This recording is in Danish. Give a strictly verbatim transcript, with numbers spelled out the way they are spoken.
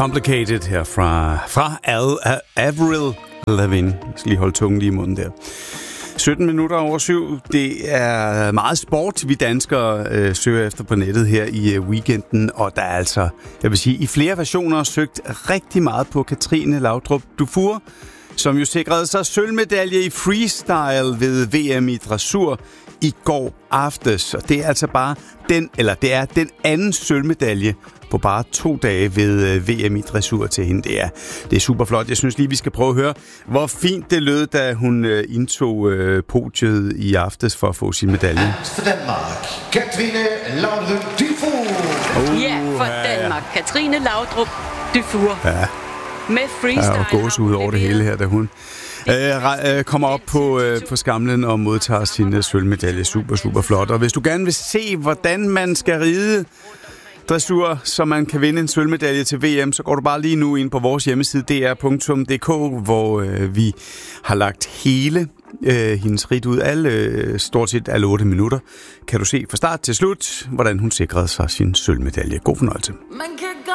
Complicated her fra, fra Al, Avril Lavigne. Jeg skal lige holde tungen lige i munden der. sytten minutter over syv. Det er meget sport, vi danskere øh, søger efter på nettet her i øh, weekenden. Og der er altså, jeg vil sige, i flere versioner søgt rigtig meget på Katrine Laudrup Dufour, som jo sikrede sig sølvmedalje i freestyle ved V M i dressur i går aftes. Og det er altså bare den, eller det er den anden sølvmedalje på bare to dage ved V M i dressur til hende. Det er, det er super flot. Jeg synes lige, vi skal prøve at høre, hvor fint det lød, da hun indtog podiet i aftes for at få sin medalje. For Danmark, Katrine Laudrup Dufour. Oh, ja, for Danmark, Katrine Laudrup Dufour. Ja. Med freestyle. Ja, og gås ud over det hele her, da hun øh, øh, kommer op på, øh, på skamlen og modtager sin sølvmedalje. Super, super flot. Og hvis du gerne vil se, hvordan man skal ride dressur, så man kan vinde en sølvmedalje til V M, så går du bare lige nu ind på vores hjemmeside d r punktum d k, hvor øh, vi har lagt hele øh, hendes rit ud. Alle, øh, stort set alle otte minutter kan du se fra start til slut, hvordan hun sikrede sig sin sølvmedalje. God fornøjelse. Man kan